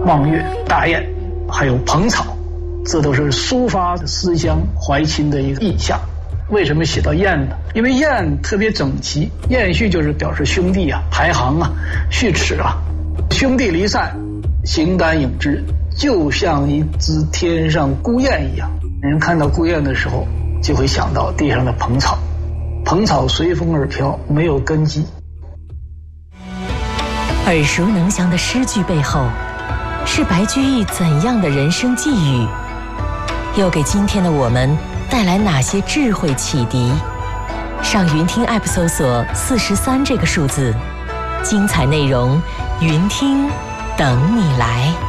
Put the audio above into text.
望月、大雁，还有蓬草，这都是抒发思乡怀亲的一个意象。为什么写到雁呢？因为雁特别整齐，雁序就是表示兄弟啊、排行啊、序齿啊。兄弟离散，形单影只，就像一只天上孤雁一样。人看到孤雁的时候，就会想到地上的蓬草，蓬草随风而飘，没有根基。 耳熟能详的诗句背后，是白居易怎样的人生际遇？又给今天的我们带来哪些智慧启迪？上云听 App 搜索43这个数字，精彩内容，云听等你来。